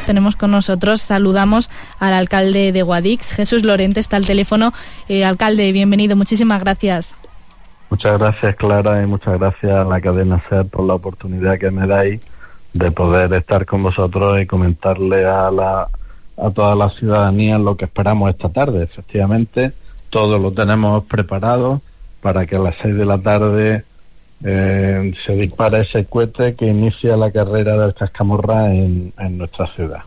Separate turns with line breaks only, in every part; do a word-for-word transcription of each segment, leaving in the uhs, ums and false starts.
tenemos con nosotros. Saludamos al alcalde de Guadix, Jesús Lorente, está al teléfono. Eh, alcalde, bienvenido, muchísimas gracias.
Muchas gracias, Clara, y muchas gracias a la cadena SER por la oportunidad que me dais de poder estar con vosotros y comentarle a la a toda la ciudadanía lo que esperamos esta tarde. Efectivamente, todo lo tenemos preparado para que a las seis de la tarde eh, se dispare ese cohete que inicia la carrera del Cascamorra en, en nuestra ciudad.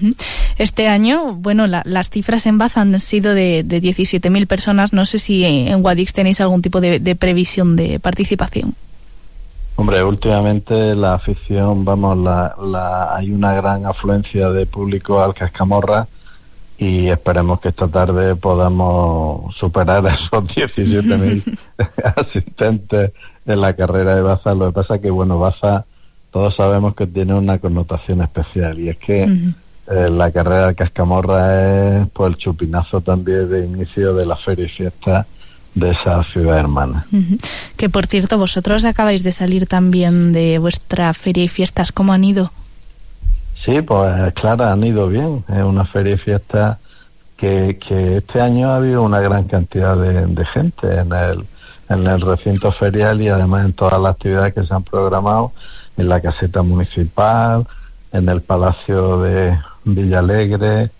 Este año, bueno, la, las cifras en Baza han sido de, de diecisiete mil personas. No sé si en Guadix tenéis algún tipo de, de previsión de participación.
Hombre, últimamente la afición, vamos, la, la, hay una gran afluencia de público al Cascamorra y esperemos que esta tarde podamos superar esos diecisiete mil asistentes en la carrera de Baza. Lo que pasa es que, bueno, Baza, todos sabemos que tiene una connotación especial y es que uh-huh. Eh, la carrera del Cascamorra es pues el chupinazo también de inicio de la feria y fiesta de esa ciudad hermana.
Uh-huh. Que por cierto, vosotros acabáis de salir también de vuestra feria y fiestas. ¿Cómo han ido?
Sí, pues claro, han ido bien. Es una feria y fiesta que, que este año ha habido una gran cantidad de, de gente en el, en el recinto ferial y además en todas las actividades que se han programado en la caseta municipal, en el Palacio de Villalegre,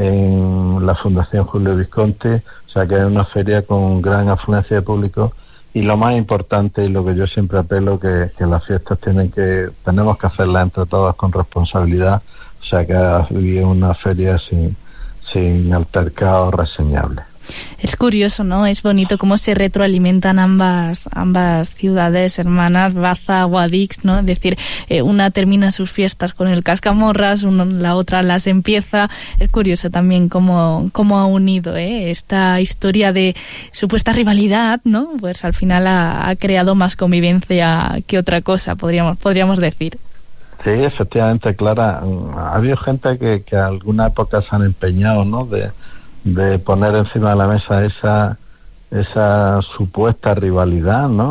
en la Fundación Julio Visconti, o sea que es una feria con gran afluencia de público y lo más importante y lo que yo siempre apelo que, que las fiestas tienen que tenemos que hacerlas entre todas con responsabilidad, o sea que ha habido una feria sin, sin altercados reseñables.
Es curioso, ¿no? Es bonito cómo se retroalimentan ambas ambas ciudades hermanas, Baza, Guadix, ¿no? Es decir, eh, una termina sus fiestas con el Cascamorras, uno, la otra las empieza. Es curioso también cómo, cómo ha unido ¿eh? esta historia de supuesta rivalidad, ¿no? Pues al final ha, ha creado más convivencia que otra cosa, podríamos podríamos decir.
Sí, efectivamente, Clara. Ha habido gente que, que a alguna época se han empeñado, ¿no? De de poner encima de la mesa esa esa supuesta rivalidad, ¿no?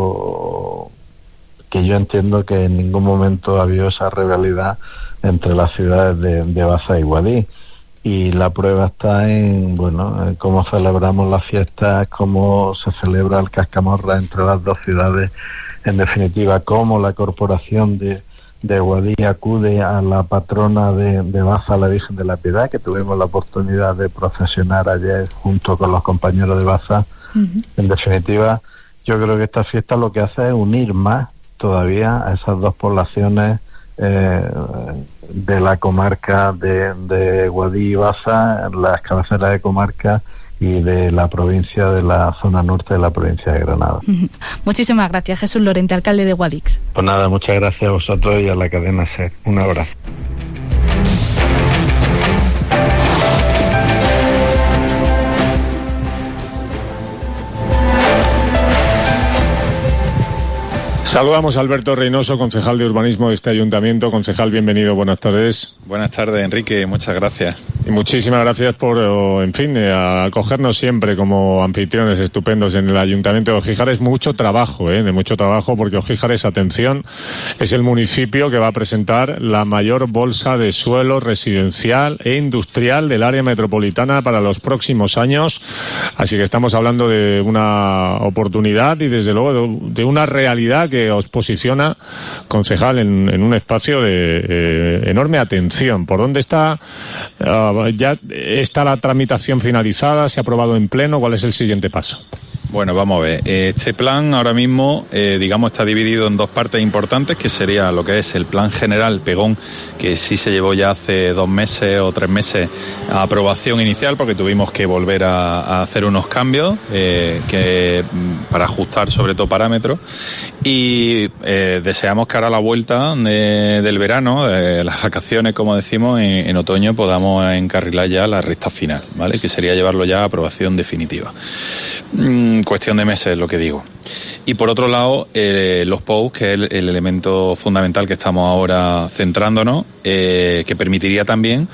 O, que yo entiendo que en ningún momento ha habido esa rivalidad entre las ciudades de, de Baza y Guadix. Y la prueba está en, bueno, en cómo celebramos las fiestas, cómo se celebra el Cascamorra entre las dos ciudades, en definitiva, cómo la corporación de de Guadix acude a la patrona de, de Baza, la Virgen de la Piedad, que tuvimos la oportunidad de procesionar ayer junto con los compañeros de Baza. Uh-huh. En definitiva, yo creo que esta fiesta lo que hace es unir más todavía a esas dos poblaciones eh, de la comarca de, de Guadix y Baza, las cabeceras de comarca y de la provincia de la zona norte de la provincia de Granada.
Uh-huh. Muchísimas gracias, Jesús Lorente, alcalde de Guadix.
Pues nada, muchas gracias a vosotros y a la cadena SER. Un abrazo.
Saludamos a Alberto Reynoso, concejal de urbanismo de este ayuntamiento. Concejal, bienvenido, buenas tardes.
Buenas tardes, Enrique, muchas gracias.
Y muchísimas gracias por, en fin, acogernos siempre como anfitriones estupendos en el Ayuntamiento de Ojíjares. Mucho trabajo, ¿eh? De mucho trabajo, porque Ojíjares, atención, es el municipio que va a presentar la mayor bolsa de suelo residencial e industrial del área metropolitana para los próximos años. Así que estamos hablando de una oportunidad y, desde luego, de una realidad que os posiciona, concejal, en, en un espacio de eh, enorme atención. ¿Por dónde está? Uh, ¿Ya está la tramitación finalizada? ¿Se ha aprobado en pleno? ¿Cuál es el siguiente paso?
Bueno, vamos a ver. Este plan ahora mismo, eh, digamos, está dividido en dos partes importantes, que sería lo que es el plan general Pegón, que sí se llevó ya hace dos meses o tres meses a aprobación inicial, porque tuvimos que volver a, a hacer unos cambios eh, que para ajustar sobre todo parámetros. Y eh, deseamos que ahora a la vuelta de, del verano, de las vacaciones, como decimos, en, en otoño podamos encarrilar ya la recta final, ¿vale? Que sería llevarlo ya a aprobación definitiva. Mm, cuestión de meses, lo que digo. Y por otro lado, eh, los P O U, que es el, el elemento fundamental que estamos ahora centrándonos, eh, que permitiría también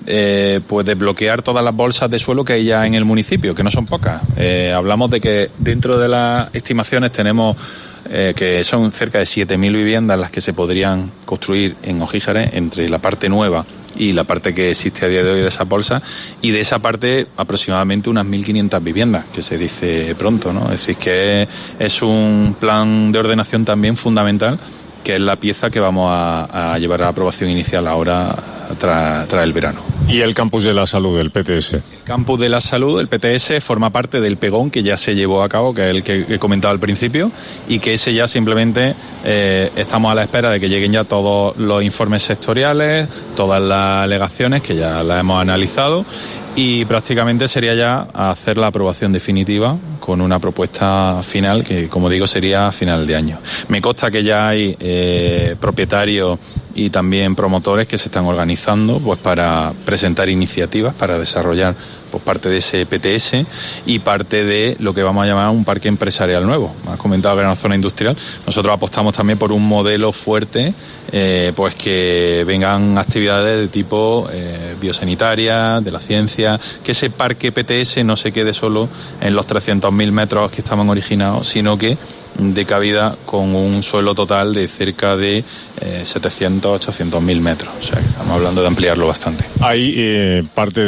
eh, pues desbloquear todas las bolsas de suelo que hay ya en el municipio, que no son pocas. Eh, hablamos de que dentro de las estimaciones tenemos eh, que son cerca de siete mil viviendas las que se podrían construir en Ojíjares entre la parte nueva y la parte que existe a día de hoy de esa bolsa, y de esa parte aproximadamente unas mil quinientas viviendas, que se dice pronto, ¿no? Es decir, que es un plan de ordenación también fundamental, que es la pieza que vamos a, a llevar a la aprobación inicial ahora tras, tras el verano.
¿Y el Campus de la Salud, el P T S?
El Campus de la Salud, el P T S, forma parte del pegón que ya se llevó a cabo, que es el que he comentado al principio, y que ese ya simplemente eh, estamos a la espera de que lleguen ya todos los informes sectoriales, todas las alegaciones que ya las hemos analizado, y prácticamente sería ya hacer la aprobación definitiva con una propuesta final que, como digo, sería a final de año. Me consta que ya hay eh, propietarios y también promotores que se están organizando pues para presentar iniciativas para desarrollar pues parte de ese P T S y parte de lo que vamos a llamar un parque empresarial nuevo. Has comentado que era una zona industrial. Nosotros apostamos también por un modelo fuerte, eh, pues que vengan actividades de tipo eh, biosanitaria, de la ciencia, que ese parque P T S no se quede solo en los trescientos mil metros que estaban originados, sino que de cabida con un suelo total de cerca de eh, setecientos, ochocientos mil metros. O sea, que estamos hablando de ampliarlo bastante.
¿Hay eh, parte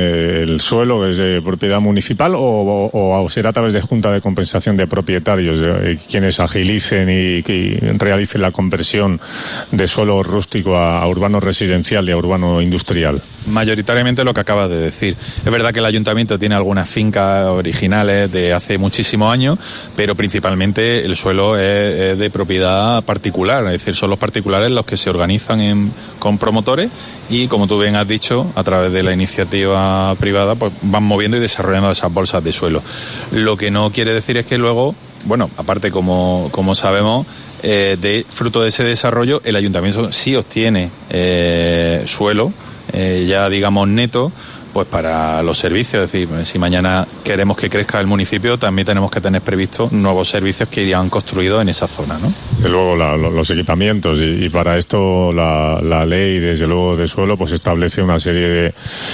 del suelo es de propiedad municipal o, o, o será a través de Junta de Compensación de Propietarios eh, quienes agilicen y, y realicen la conversión de suelo rústico a, a urbano residencial y a urbano industrial?
Mayoritariamente lo que acabas de decir. Es verdad que el ayuntamiento tiene algunas fincas originales de hace muchísimos años, pero principalmente el suelo es, es de propiedad particular, es decir, son los particulares los que se organizan en, con promotores y, como tú bien has dicho, a través de la iniciativa privada pues van moviendo y desarrollando esas bolsas de suelo. Lo que no quiere decir es que luego, bueno, aparte como, como sabemos, eh, de fruto de ese desarrollo el ayuntamiento sí obtiene eh, suelo eh, ya digamos neto, pues para los servicios. Es decir, si mañana queremos que crezca el municipio, también tenemos que tener previstos nuevos servicios que irían construidos en esa zona, ¿no?
Desde luego la, los equipamientos y, y para esto la, la ley, desde luego, de suelo, pues establece una serie de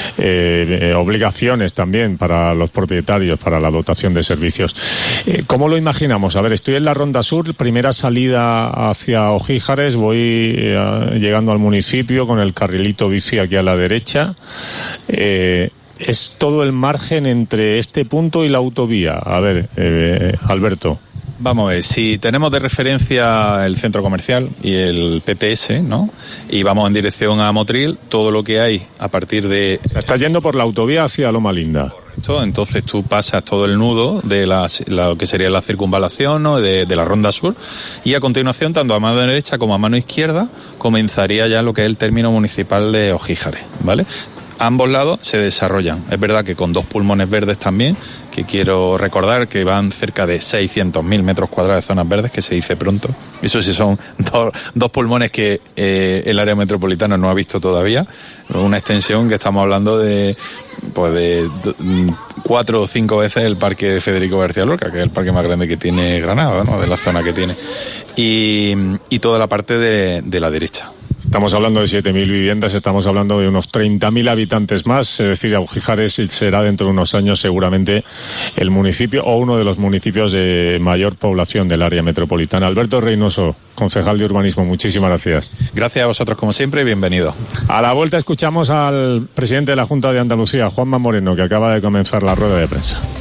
eh, obligaciones también para los propietarios, para la dotación de servicios. Eh, ¿Cómo lo imaginamos? A ver, estoy en la Ronda Sur, primera salida hacia Ojíjares, voy eh, llegando al municipio con el carrilito bici aquí a la derecha. Eh, ¿Es todo el margen entre este punto y la autovía? A ver, eh, Alberto.
Vamos a ver, si tenemos de referencia el centro comercial y el P T S, ¿no? Y vamos en dirección a Motril, todo lo que hay a partir de...
O sea, estás yendo por la autovía hacia Loma Linda.
Correcto, entonces tú pasas todo el nudo de la, lo que sería la circunvalación, ¿no? de, de la Ronda Sur, y a continuación, tanto a mano derecha como a mano izquierda, comenzaría ya lo que es el término municipal de Ojíjares, ¿vale? Ambos lados se desarrollan. Es verdad que con dos pulmones verdes también, que quiero recordar que van cerca de seiscientos mil metros cuadrados de zonas verdes, que se dice pronto. Eso sí son dos, dos pulmones que eh, el área metropolitana no ha visto todavía. Una extensión que estamos hablando de pues de cuatro o cinco veces el parque de Federico García Lorca, que es el parque más grande que tiene Granada, ¿no? De la zona que tiene. Y, y toda la parte de, de la derecha.
Estamos hablando de siete mil viviendas, estamos hablando de unos treinta mil habitantes más, es decir, Ojíjares será dentro de unos años seguramente el municipio o uno de los municipios de mayor población del área metropolitana. Alberto Reynoso, concejal de urbanismo, muchísimas gracias.
Gracias a vosotros como siempre y bienvenido.
A la vuelta escuchamos al presidente de la Junta de Andalucía, Juanma Moreno, que acaba de comenzar la rueda de prensa.